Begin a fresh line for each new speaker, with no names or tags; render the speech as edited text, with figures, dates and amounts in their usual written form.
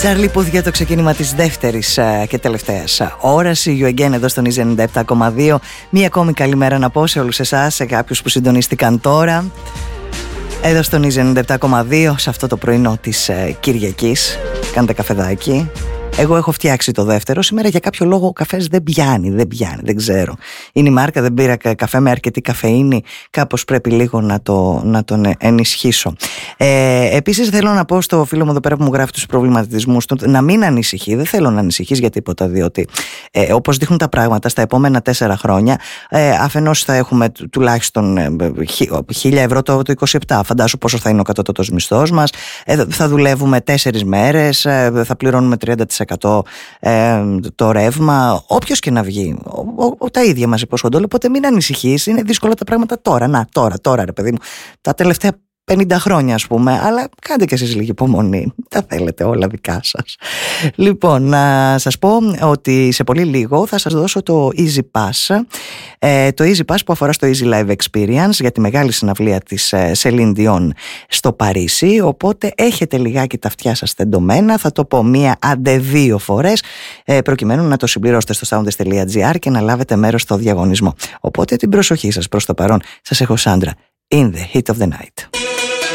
Τσάρλι Πουθ για το ξεκίνημα της δεύτερης και τελευταίας ώρας. You again εδώ στον Easy 97,2. Μία ακόμη καλημέρα να πω σε όλους εσάς, σε κάποιους που συντονίστηκαν τώρα. Εδώ στον Easy 97,2, σε αυτό το πρωινό της Κυριακής. Κάντε καφεδάκι. Εγώ έχω φτιάξει το δεύτερο. Σήμερα για κάποιο λόγο ο καφές δεν πιάνει, δεν ξέρω. Είναι η μάρκα, δεν πήρα καφέ με αρκετή καφεΐνη. Κάπως πρέπει λίγο να τον ενισχύσω. Επίσης θέλω να πω στο φίλο μου εδώ πέρα που μου γράφει τους προβληματισμούς του να μην ανησυχεί. Δεν θέλω να ανησυχείς για τίποτα, διότι όπως δείχνουν τα πράγματα στα επόμενα 4 χρόνια, αφενός θα έχουμε τουλάχιστον 1.000 ευρώ το 27. Φαντάσου πόσο θα είναι ο κατώτατος μισθός μας. Θα δουλεύουμε 4 μέρες, θα πληρώνουμε 30% το ρεύμα, όποιος και να βγει, τα ίδια μας υποσχόνται. Οπότε μην ανησυχείς, είναι δύσκολα τα πράγματα τώρα. Τώρα ρε παιδί μου, τα τελευταία 50 χρόνια ας πούμε, αλλά κάντε και εσείς λίγη υπομονή, τα θέλετε όλα δικά σας. Λοιπόν, να σας πω ότι σε πολύ λίγο θα σας δώσω το Easy Pass, το Easy Pass που αφορά στο Easy Live Experience για τη μεγάλη συναυλία της Celine Dion στο Παρίσι, οπότε έχετε λιγάκι τα αυτιά σας τεντωμένα, θα το πω 1 άντε 2 φορές προκειμένου να το συμπληρώσετε στο soundest.gr και να λάβετε μέρος στο διαγωνισμό. Οπότε την προσοχή σας προς το παρόν, σας έχω Σάντρα, In the Heat of the Night.